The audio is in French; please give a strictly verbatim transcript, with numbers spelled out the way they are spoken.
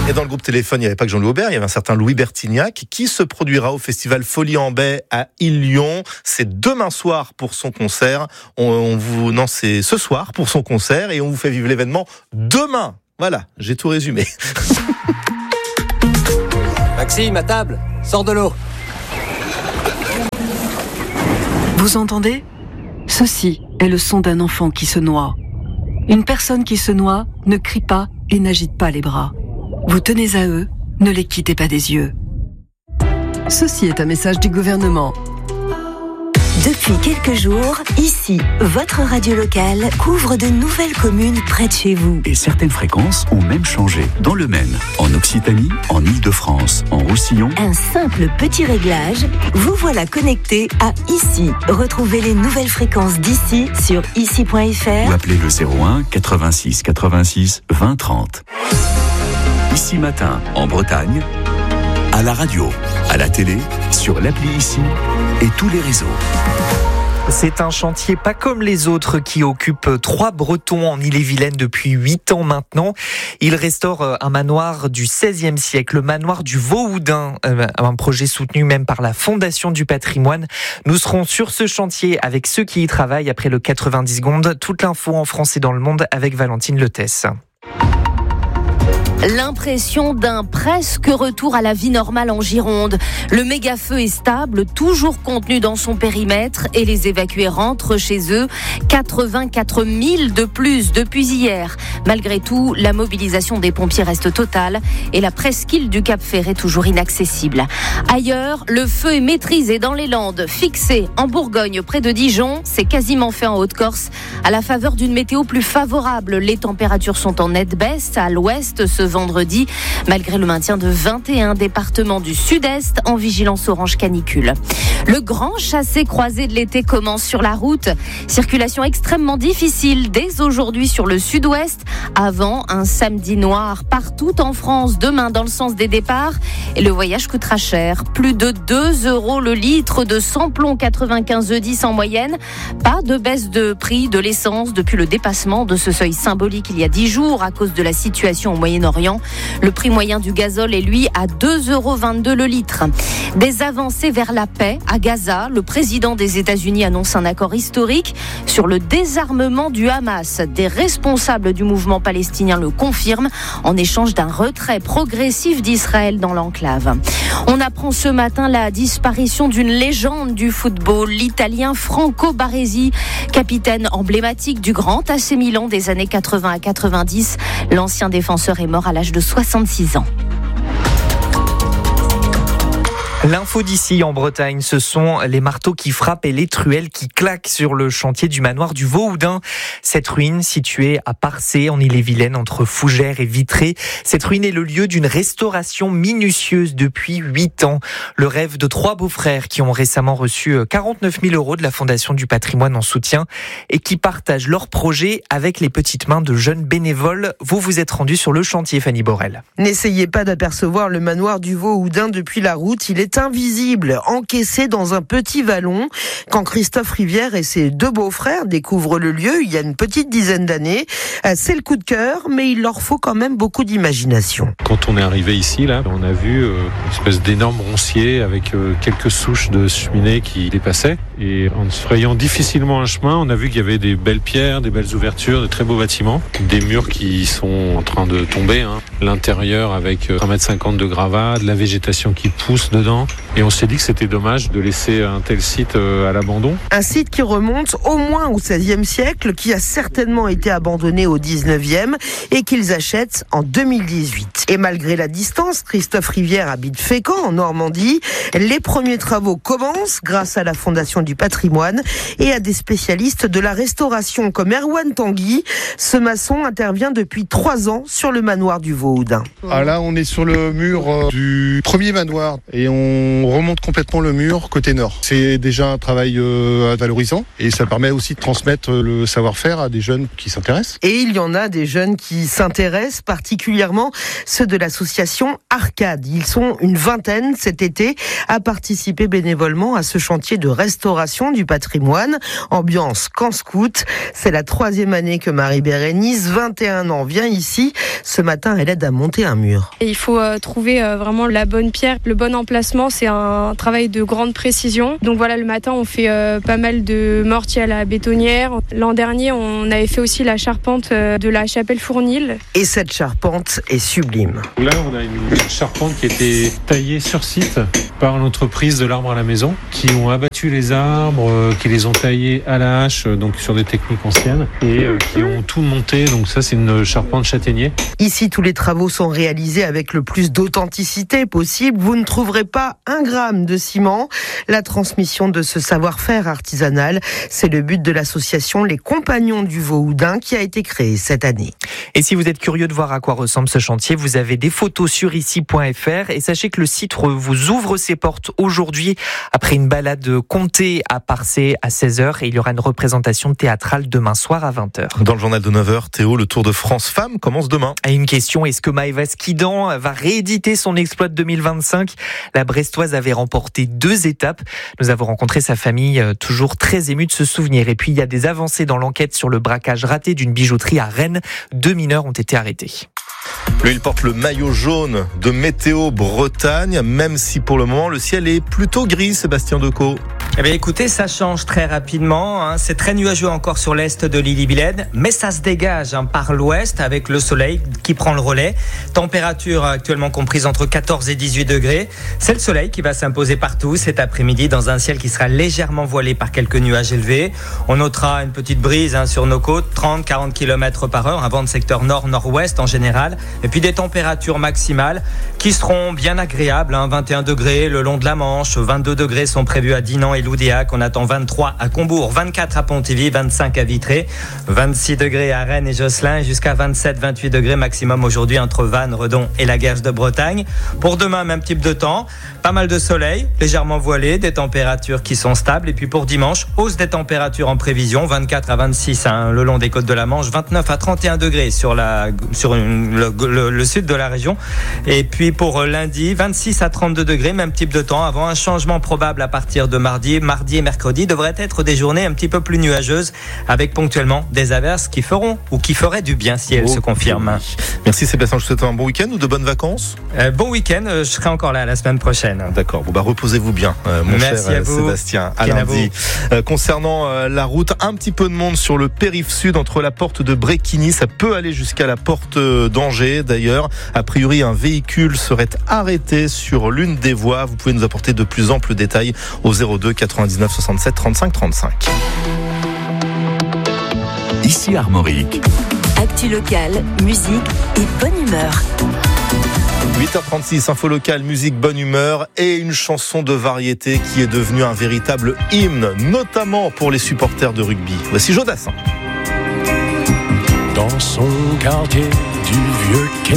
Et dans le groupe Téléphone, il n'y avait pas que Jean-Louis Aubert, il y avait un certain Louis Bertignac qui se produira au festival Folie en Baie à Île-Lyon. C'est demain soir pour son concert. On, on vous, non, c'est ce soir pour son concert et on vous fait vivre l'événement demain. Voilà, j'ai tout résumé. Maxime, à table, sors de l'eau. Vous entendez ? Ceci est le son d'un enfant qui se noie. Une personne qui se noie ne crie pas et n'agite pas les bras. Vous tenez à eux, ne les quittez pas des yeux. Ceci est un message du gouvernement. Depuis quelques jours, ici, votre radio locale couvre de nouvelles communes près de chez vous. Et certaines fréquences ont même changé. Dans le Maine, en Occitanie, en Île-de-France, en Roussillon. Un simple petit réglage, vous voilà connecté à Ici. Retrouvez les nouvelles fréquences d'ici sur ici point f r Ou appelez le zéro un quatre-vingt-six quatre-vingt-six vingt trente. Ici Matin, en Bretagne, à la radio, à la télé, sur l'appli Ici et tous les réseaux. C'est un chantier pas comme les autres qui occupe trois Bretons en Ille-et-Vilaine depuis huit ans maintenant. Il restaure un manoir du seizième siècle, le manoir du Vauhoudin, un projet soutenu même par la Fondation du patrimoine. Nous serons sur ce chantier avec ceux qui y travaillent après le quatre-vingt-dix secondes. Toute l'info en France et dans le monde avec Valentine Letesse. L'impression d'un presque retour à la vie normale en Gironde. Le méga-feu est stable, toujours contenu dans son périmètre et les évacués rentrent chez eux. quatre-vingt-quatre mille de plus depuis hier. Malgré tout, la mobilisation des pompiers reste totale et la presqu'île du Cap-Ferret toujours inaccessible. Ailleurs, le feu est maîtrisé dans les Landes, fixé en Bourgogne près de Dijon. C'est quasiment fait en Haute-Corse. À la faveur d'une météo plus favorable, les températures sont en nette baisse à l'ouest ce vendredi, malgré le maintien de vingt et un départements du sud-est en vigilance orange canicule. Le grand chassé-croisé de l'été commence sur la route. Circulation extrêmement difficile dès aujourd'hui sur le sud-ouest, avant un samedi noir partout en France demain dans le sens des départs. Et le voyage coûtera cher, plus de deux euros le litre de samplon quatre-vingt-quinze E dix en moyenne. Pas de baisse de prix de l'essence depuis le dépassement de ce seuil symbolique il y a dix jours à cause de la situation au Moyen-Orient. Le prix moyen du gazole est lui à deux euros vingt-deux le litre. Des avancées vers la paix à Gaza. Le président des États-Unis annonce un accord historique sur le désarmement du Hamas. Des responsables du mouvement palestinien le confirment en échange d'un retrait progressif d'Israël dans l'enclave. On apprend ce matin la disparition d'une légende du football, l'Italien Franco Baresi, capitaine emblématique du grand A C Milan des années quatre-vingts à quatre-vingt-dix. L'ancien défenseur est mort à l'âge de soixante-six ans. L'info d'ici en Bretagne, ce sont les marteaux qui frappent et les truelles qui claquent sur le chantier du manoir du Vauhoudin. Cette ruine située à Parcé, en Ille-et-Vilaine, entre Fougères et Vitré. Cette ruine est le lieu d'une restauration minutieuse depuis huit ans. Le rêve de trois beaux-frères qui ont récemment reçu quarante-neuf mille euros de la Fondation du patrimoine en soutien et qui partagent leur projet avec les petites mains de jeunes bénévoles. Vous vous êtes rendu sur le chantier, Fanny Borel. N'essayez pas d'apercevoir le manoir du Vauhoudin depuis la route. Il est invisible, encaissé dans un petit vallon. Quand Christophe Rivière et ses deux beaux-frères découvrent le lieu, il y a une petite dizaine d'années, c'est le coup de cœur, mais il leur faut quand même beaucoup d'imagination. Quand on est arrivé ici, là, on a vu euh, une espèce d'énorme roncier avec euh, quelques souches de cheminées qui dépassaient. Et en se frayant difficilement un chemin, on a vu qu'il y avait des belles pierres, des belles ouvertures, de très beaux bâtiments, des murs qui sont en train de tomber, hein. L'intérieur avec un mètre cinquante de gravats, de la végétation qui pousse dedans. Et on s'est dit que c'était dommage de laisser un tel site à l'abandon. Un site qui remonte au moins au seizième siècle, qui a certainement été abandonné au dix-neuvième et qu'ils achètent en deux mille dix-huit. Et malgré la distance, Christophe Rivière habite Fécamp, en Normandie. Les premiers travaux commencent grâce à la Fondation du patrimoine et à des spécialistes de la restauration comme Erwan Tanguy. Ce maçon intervient depuis trois ans sur le manoir du Vauhoudin. Ah là, on est sur le mur du premier manoir et on On remonte complètement le mur côté nord. C'est déjà un travail euh, valorisant et ça permet aussi de transmettre le savoir-faire à des jeunes qui s'intéressent. Et il y en a des jeunes qui s'intéressent, particulièrement ceux de l'association Arcade. Ils sont une vingtaine cet été à participer bénévolement à ce chantier de restauration du patrimoine. Ambiance camp scout. C'est la troisième année que Marie Bérénice, vingt et un ans, vient ici. Ce matin, elle aide à monter un mur. Et il faut euh, trouver euh, vraiment la bonne pierre, le bon emplacement. C'est un travail de grande précision. Donc voilà, le matin, on fait euh, pas mal de mortier à la bétonnière. L'an dernier, on avait fait aussi la charpente euh, de la chapelle Fournil. Et cette charpente est sublime. Là, on a une charpente qui a été taillée sur site par l'entreprise de l'arbre à la maison, qui ont abattu les arbres, euh, qui les ont taillés à la hache, donc sur des techniques anciennes, et euh, qui ont tout monté. Donc ça, c'est une charpente châtaignier. Ici, tous les travaux sont réalisés avec le plus d'authenticité possible. Vous ne trouverez pas un gramme de ciment. La transmission de ce savoir-faire artisanal, c'est le but de l'association Les Compagnons du Vauhoudin qui a été créée cette année. Et si vous êtes curieux de voir à quoi ressemble ce chantier, vous avez des photos sur ici point f r et sachez que le site vous ouvre ses portes aujourd'hui après une balade comptée à Parcé à seize heures et il y aura une représentation théâtrale demain soir à vingt heures. Dans le journal de neuf heures, Théo, le Tour de France Femmes commence demain. Et une question, est-ce que Maëva Skidan va rééditer son exploit de deux mille vingt-cinq ? La Brestoise avait remporté deux étapes. Nous avons rencontré sa famille, toujours très émue de se souvenir. Et puis il y a des avancées dans l'enquête sur le braquage raté d'une bijouterie à Rennes. Deux mineurs ont été arrêtés. Lui, il porte le maillot jaune de Météo Bretagne, même si pour le moment le ciel est plutôt gris, Sébastien Decaux. Eh bien écoutez, ça change très rapidement, hein. C'est très nuageux encore sur l'est de l'Ille-et-Vilaine, mais ça se dégage hein, par l'ouest avec le soleil qui prend le relais. Température actuellement comprise entre quatorze et dix-huit degrés. C'est le soleil qui va s'imposer partout cet après-midi dans un ciel qui sera légèrement voilé par quelques nuages élevés. On notera une petite brise hein, sur nos côtes, trente à quarante kilomètres par heure, un vent de secteur nord-nord-ouest en général. Et puis des températures maximales qui seront bien agréables, hein, vingt et un degrés le long de la Manche, vingt-deux degrés sont prévus à Dinan et Loudéac, on attend vingt-trois à Combourg, vingt-quatre à Pontivy, vingt-cinq à Vitré, vingt-six degrés à Rennes et Josselin, et jusqu'à vingt-sept à vingt-huit degrés maximum aujourd'hui entre Vannes, Redon et la Guerche de Bretagne. Pour demain, même type de temps, pas mal de soleil, légèrement voilé, des températures qui sont stables, et puis pour dimanche, hausse des températures en prévision, vingt-quatre à vingt-six hein, le long des côtes de la Manche, vingt-neuf à trente et un degrés sur, la, sur une, le, le, le sud de la région, et puis pour lundi, vingt-six à trente-deux degrés, même type de temps, avant un changement probable à partir de mardi. Mardi et mercredi devraient être des journées un petit peu plus nuageuses, avec ponctuellement des averses qui feront ou qui feraient du bien si elles oh, se confirment. Merci Sébastien, je vous souhaite un bon week-end ou de bonnes vacances. Euh, bon week-end, je serai encore là la semaine prochaine. D'accord, bon bah reposez-vous bien, euh, mon Merci cher à vous. Sébastien. À lundi. Euh, concernant euh, la route, un petit peu de monde sur le périph' sud entre la porte de Bréquigny, ça peut aller jusqu'à la porte d'Angers d'ailleurs. A priori, un véhicule serait arrêté sur l'une des voies. Vous pouvez nous apporter de plus amples détails au zéro deux quatre-vingt-dix-neuf soixante-sept trente-cinq trente-cinq. Ici Armorique. Actu locale, musique et bonne humeur. huit heures trente-six, info locale, musique, bonne humeur et une chanson de variété qui est devenue un véritable hymne, notamment pour les supporters de rugby. Voici Jodassin. Dans son quartier du vieux